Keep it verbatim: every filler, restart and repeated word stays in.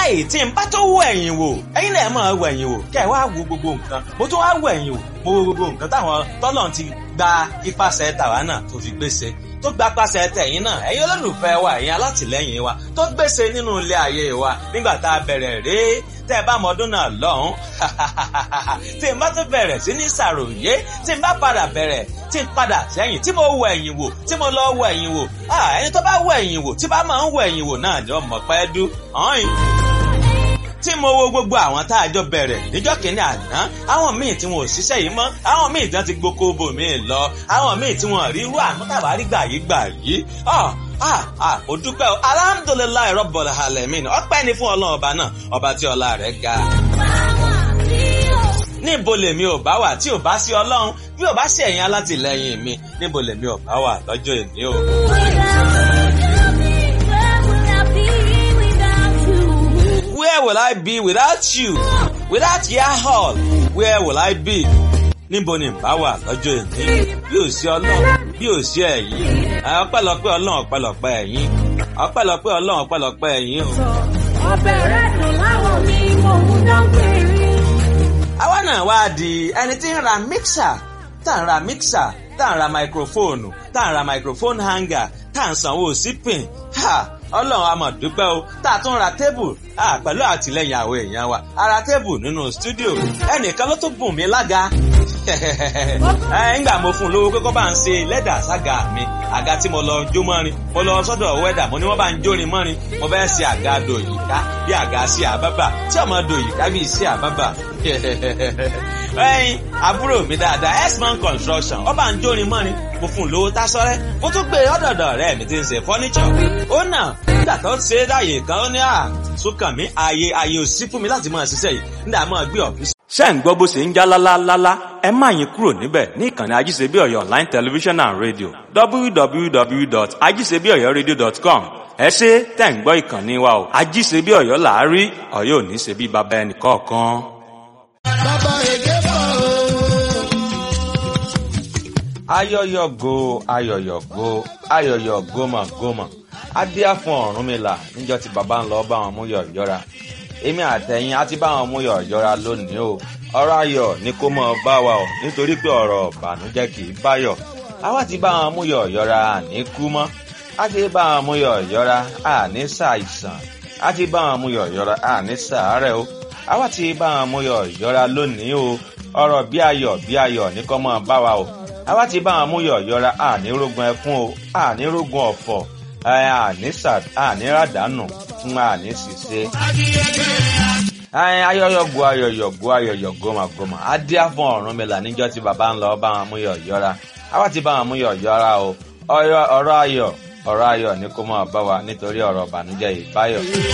báyìí tí n bá tó wọ ẹ̀yìn wò ẹ̀yin náà máa wọ ẹ̀yìn wò kẹ́ ẹ̀ wá wo gbogbo nǹkan mo tún wá wọ ẹ̀yìn wò mo wo gbogbo nǹkan táwọn tọ́lọ̀ ti gba ipasẹ̀ tàwa náà tó fi gbèsè tó gba pàṣẹ tẹ̀yìn náà ẹ̀yin olólùfẹ́ wa ẹ̀yin alátìlẹ́yìn wa tó gbèsè nínú ilé ayé wa nígbà tá a bẹ̀rẹ̀ rèé tẹ́ ẹ bá mọ ọdún náà lọ́hùn tí n bá tún bẹ̀rẹ̀ sí ní ṣàròyé tí n bá padà bẹ̀rẹ̀ tí n padà sẹ́yìn tí mo wọ ẹ̀yìn wò tí mo lọ wọ ẹ̀yìn wò ẹni tó bá wọ ẹ̀yìn wò tí bá máa ń wọ ẹ̀yìn wò náà ni ọmọ pẹ́ dú ọ̀hìn tí mo wo gbogbo àwọn tá a jọ bẹ̀rẹ̀ níjọ́ kìíní àná àwọn míì tí wọn ò ṣiṣẹ́ yìí mọ́ àwọn míì tí wọ́n ti gboko bò míì lọ àwọn míì tí wọ́n rí irú àmútàbárí gbà yìí gbà yìí ọ̀ ah ah ó dúpẹ́ o alhamdulilayi rabbil alamin ọpẹ́ ni fún ọlọ́run ọba náà ọba tí ọlá rẹ̀ ga. níbo lèmi ò bá wà tí ò bá sí ọlọ́run bí ò bá sí ẹ̀yin alátìlẹ́yìn mi níbo lèmi ò bá wà lọ́jọ́ èní o. Where will I be without you? Without your hall, where will I be? Níbo ni bá wà lọ́jọ́ èní? Bí ò sí ọlọ́run, bí ò sí ẹ̀yin. Ọpẹ́lọpẹ́ ọlọ́run, ọpẹ́lọpẹ́ ẹ̀yin. Ọpẹ́lọpẹ́ ọlọ́run, ọpẹ́lọpẹ́ ẹ̀yin o. Ọbẹ̀ rẹ̀ dùn láwọn mi, mò ń dán péré. Àwa náà wá di ẹni tí ń ra mixer, tá ń ra mixer, tá ń ra microphone, tá ń ra microphone hanger, tá ń sanwó sípìn. Ha! Ọlọ́run a máa dúpẹ́ o tá a tún ra tébù pẹ̀lú àtìlẹ́yìn àwọn èèyàn wa a ra tébù nínú stúdíò ẹnìkan ló tún bùn mí lága ńgbà mo fún un lówó pé kó bá ń ṣe lẹ́dà sága mi àga tí mo lọ jó mọ́rin mo lọ sọ́dọ̀ wẹ́dà mo ní wọ́n bá ń jórin mọ́rin mo fẹ́ ṣe àga dòyìká bí àga sí àbábà tí ọmọ dòyìká bí sí àbábà ẹyin àbúrò mi dáadáa x-man construction ó bá ń jórin mọ́rin mo fún un lówó tásọ́rẹ́ mo tún gbé ọ̀dọ̀dọ̀ rẹ̀ mi ti ń ṣe fọ́níṣọ̀ ó náà nígbà tó ń ṣe é dáyé kan ó ní à sókàn mi ààyè ààyè ò sí fún mi láti máa ṣiṣẹ́ yìí nígbà máa gbé ọ̀fíìsì. ṣé ń gbọ́ bó ṣe ń já lálálálá ẹ má yín kúrò níbẹ̀ ní ìkànnì ajíṣebíọ̀yọ̀ online television and radio w w w dot ajíṣebíọ̀yọ̀radio dot com ẹ ṣé tẹ̀ ń gbọ́ ìkànnì wa o ajíṣebíọ̀yọ̀ là á rí ọ̀yọ́ ò ní ṣe bí baba ẹnì kọ̀ọ̀kan. bàbá èké bọ̀ o. ayọ̀yọ̀go ayọ̀yọ̀go ayọ̀yọ̀ gómọ̀gómọ̀ adíá fún Ọ̀rúnmìlà níjọ́ tí bàbá ń lọ bá wọn mú yọ̀yọ́ra èmi àtẹ̀yìn á ti bá wọn mú yọ̀yọ́ra lónìí o ọ̀rọ̀ ayọ̀ ni kó mọ̀ bá wa o nítorí pé ọ̀rọ̀ ìbànújẹ́ kì í báyọ̀ àwa ti bá wọn mú yọ̀yọ́ra àní kú mọ́ á ti bá wọn mú yọ̀yọ́ra àní ṣàìsàn á ti bá wọn mú yọ̀yọ́ra àní ṣàárẹ̀ o àwa ti bá wọn mú yọ̀yọ́ra lónìí o ọ̀rọ̀ bí ayọ̀ bí ayọ̀ ni kó mọ̀ bá wa o àwa ti bá wọn mú yọ̀yọ́ra àní rógun ẹkún o àní rógun ọ̀fọ̀ àní ràdánù fún àní ṣìṣe. ayọ̀yọ̀go ayọ̀yọ̀go ayọ̀yọ̀go màgòmà adíá fún Ọ̀rúnmìlà níjọ́ tí bàbá ń lọ bá wọn mú yọ̀yọ́ra àwa ti bá wọn mú yọ̀yọ́ra o ọ̀rọ̀ ayọ̀ ọ̀rọ̀ ayọ̀ ni kó máa bá wa nítorí ọ̀rọ̀ ìbànújẹ́ ìbáyọ̀.